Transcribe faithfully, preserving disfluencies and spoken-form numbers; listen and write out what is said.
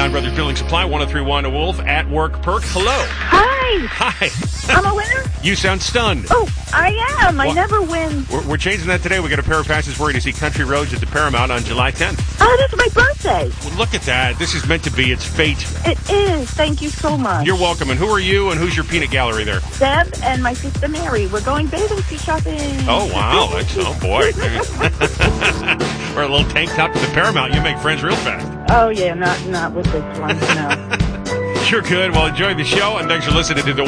Brown Brothers Building Supply, one oh three point one Wolf at Work Perk. Hello. Hi. Hi. I'm a winner? You sound stunned. Oh, I am. I Well, never win. We're, we're changing that today. We got a pair of passes for you to see Country Roads at the Paramount on July tenth. Oh, that's my birthday. Well, look at that. This is meant to be. It's fate. It is. Thank you so much. You're welcome. And who are you and who's your peanut gallery there? Deb and my sister Mary. We're going bathing suit shopping. Oh, wow. That's, oh, boy. Wear a little tank top to the Paramount. You make friends real fast. Oh, yeah. Not, not with this one. No. You're good. Well, enjoy the show, and thanks for listening to the